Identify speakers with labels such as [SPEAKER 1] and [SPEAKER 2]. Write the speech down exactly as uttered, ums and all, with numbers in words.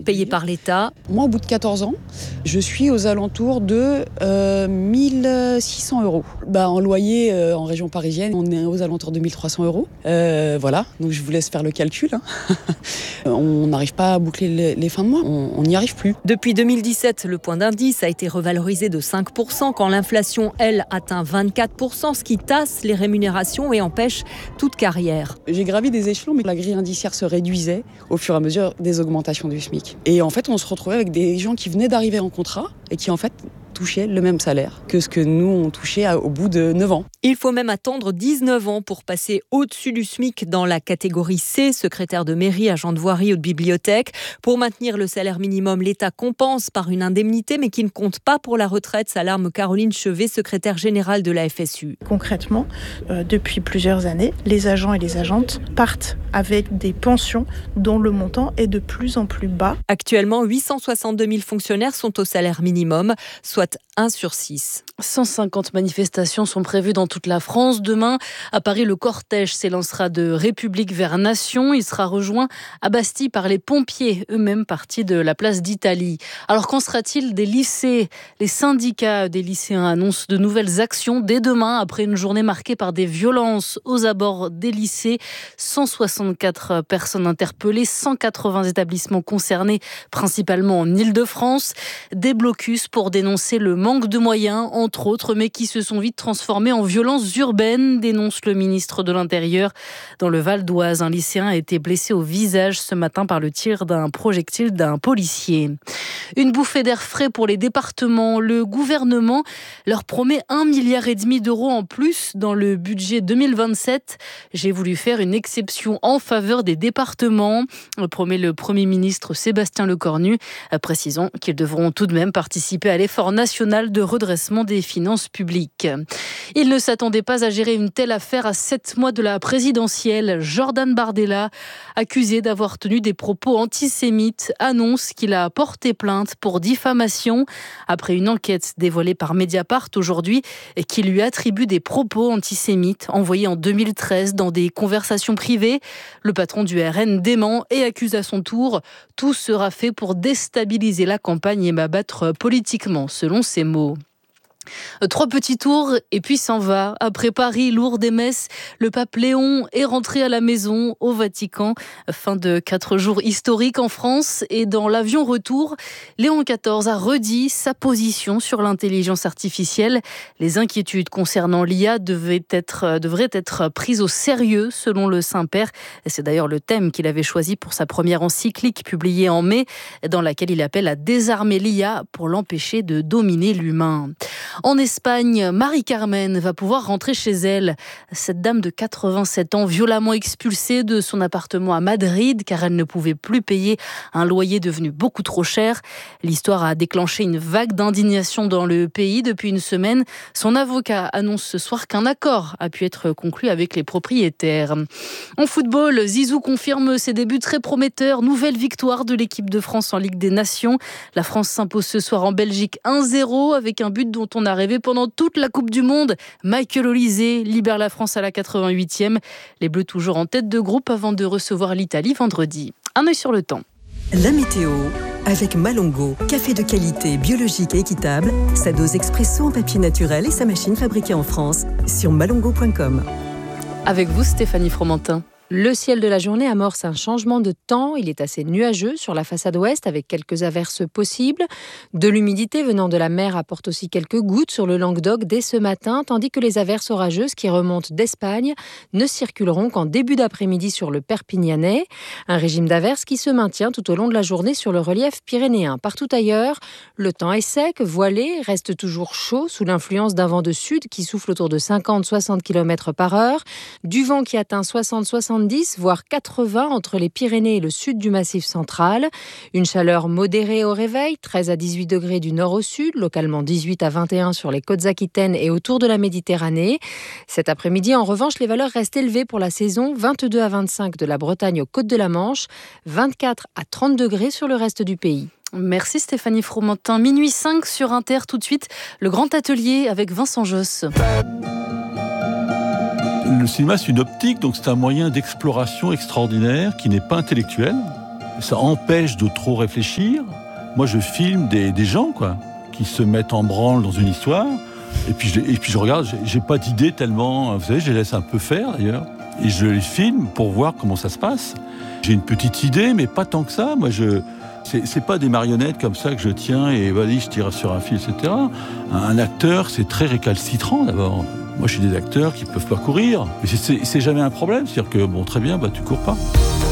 [SPEAKER 1] payés par l'État.
[SPEAKER 2] Moi, au bout de quatorze ans, je suis aux alentours de euh, mille six cents euros. Bah, en loyer, euh, en région parisienne, on est aux alentours de mille trois cents euros. Euh, voilà, donc je vous laisse faire le calcul. Hein. On n'arrive pas à boucler les, les fins de mois, on n'y arrive plus.
[SPEAKER 1] Depuis deux mille dix-sept, le point d'indice a été revalorisé de cinq pour cent quand l'inflation, elle, atteint vingt-quatre pour cent, ce qui tasse les rémunérations et empêche toute carrière.
[SPEAKER 2] J'ai gravi des échelons, mais la grille indiciaire se réduisait au fur et à mesure des augmentations du SMIC. Et en fait, on se retrouvait avec des gens qui venaient d'arriver en contrat et qui, en fait, touchaient le même salaire que ce que nous, on touchait au bout de neuf ans.
[SPEAKER 1] Il faut même attendre dix-neuf ans pour passer au-dessus du SMIC dans la catégorie C, secrétaire de mairie, agent de voirie ou de bibliothèque. Pour maintenir le salaire minimum, l'État compense par une indemnité, mais qui ne compte pas pour la retraite, s'alarme Caroline Chevet, secrétaire générale de la F S U.
[SPEAKER 3] Concrètement, euh, depuis plusieurs années, les agents et les agentes partent avec des pensions dont le montant est de plus en plus bas.
[SPEAKER 1] Actuellement, huit cent soixante-deux mille fonctionnaires sont au salaire minimum, soit un sur six.
[SPEAKER 4] cent cinquante manifestations sont prévues dans toute la France. Demain, à Paris, le cortège s'élancera de République vers Nation. Il sera rejoint à Bastille par les pompiers, eux-mêmes partis de la place d'Italie. Alors, qu'en sera-t-il des lycées ? Les syndicats des lycéens annoncent de nouvelles actions dès demain, après une journée marquée par des violences aux abords des lycées. cent soixante-quatre personnes interpellées, cent quatre-vingts établissements concernés, principalement en Île-de-France. Des blocus pour dénoncer le manque de moyens, entre autres, mais qui se sont vite transformés en violences urbaines, dénonce le ministre de l'Intérieur. Dans le Val d'Oise, un lycéen a été blessé au visage ce matin par le tir d'un projectile d'un policier. Une bouffée d'air frais pour les départements. Le gouvernement leur promet un milliard et demi d'euros en plus dans le budget deux mille vingt-sept. J'ai voulu faire une exception en faveur des départements, promet le Premier ministre Sébastien Lecornu, précisant qu'ils devront tout de même participer à l'effort national de redressement des finances publiques. Il ne s'attendait pas à gérer une telle affaire à sept mois de la présidentielle. Jordan Bardella, accusé d'avoir tenu des propos antisémites, annonce qu'il a porté plainte pour diffamation après une enquête dévoilée par Mediapart aujourd'hui et qui lui attribue des propos antisémites envoyés en deux mille treize dans des conversations privées. Le patron du R N dément et accuse à son tour. Tout sera fait pour déstabiliser la campagne et m'abattre politiquement, selon ses mots. Trois petits tours et puis s'en va. Après Paris, Lourdes et Metz, le pape Léon est rentré à la maison au Vatican. Fin de quatre jours historiques en France et dans l'avion retour, Léon quatorze a redit sa position sur l'intelligence artificielle. Les inquiétudes concernant l'I A devaient être, devraient être prises au sérieux selon le Saint-Père. C'est d'ailleurs le thème qu'il avait choisi pour sa première encyclique publiée en mai, dans laquelle il appelle à désarmer l'I A pour l'empêcher de dominer l'humain. En Espagne, Marie-Carmen va pouvoir rentrer chez elle. Cette dame de quatre-vingt-sept ans, violemment expulsée de son appartement à Madrid car elle ne pouvait plus payer un loyer devenu beaucoup trop cher. L'histoire a déclenché une vague d'indignation dans le pays depuis une semaine. Son avocat annonce ce soir qu'un accord a pu être conclu avec les propriétaires. En football, Zizou confirme ses débuts très prometteurs. Nouvelle victoire de l'équipe de France en Ligue des Nations. La France s'impose ce soir en Belgique un zéro avec un but dont on a rêvé pendant toute la Coupe du Monde. Michael Olise libère la France à la quatre-vingt-huitième. Les Bleus toujours en tête de groupe avant de recevoir l'Italie vendredi. Un œil sur le temps.
[SPEAKER 5] La météo avec Malongo. Café de qualité, biologique et équitable. Sa dose expresso en papier naturel et sa machine fabriquée en France sur malongo point com.
[SPEAKER 4] Avec vous, Stéphanie Fromentin.
[SPEAKER 6] Le ciel de la journée amorce un changement de temps. Il est assez nuageux sur la façade ouest avec quelques averses possibles. De l'humidité venant de la mer apporte aussi quelques gouttes sur le Languedoc dès ce matin, tandis que les averses orageuses qui remontent d'Espagne ne circuleront qu'en début d'après-midi sur le Perpignanais. Un régime d'averses qui se maintient tout au long de la journée sur le relief pyrénéen. Partout ailleurs, le temps est sec, voilé, reste toujours chaud sous l'influence d'un vent de sud qui souffle autour de cinquante à soixante kilomètres par heure. Du vent qui atteint soixante à soixante-dix voire quatre-vingts entre les Pyrénées et le sud du Massif central. Une chaleur modérée au réveil, treize à dix-huit degrés du nord au sud, localement dix-huit à vingt et un sur les côtes aquitaines et autour de la Méditerranée. Cet après-midi, en revanche, les valeurs restent élevées pour la saison, vingt-deux à vingt-cinq de la Bretagne aux côtes de la Manche, vingt-quatre à trente degrés sur le reste du pays.
[SPEAKER 4] Merci Stéphanie Fromentin. Minuit cinq sur Inter, tout de suite, le grand atelier avec Vincent Josse.
[SPEAKER 7] Le cinéma, c'est une optique, donc c'est un moyen d'exploration extraordinaire qui n'est pas intellectuel. ça empêche de trop réfléchir. Moi, je filme des, des gens, quoi, qui se mettent en branle dans une histoire. Et puis, je, et puis je regarde, j'ai, j'ai pas d'idée tellement. Vous savez, je les laisse un peu faire, d'ailleurs. Et je les filme pour voir comment ça se passe. J'ai une petite idée, mais pas tant que ça. Moi, je... C'est, c'est pas des marionnettes comme ça que je tiens et vas-y, je tire sur un fil, et cetera. Un, un acteur, c'est très récalcitrant, d'abord. Moi, je suis des acteurs qui peuvent pas courir. Mais c'est, c'est, c'est jamais un problème. C'est-à-dire que, bon, très bien, bah, tu cours pas.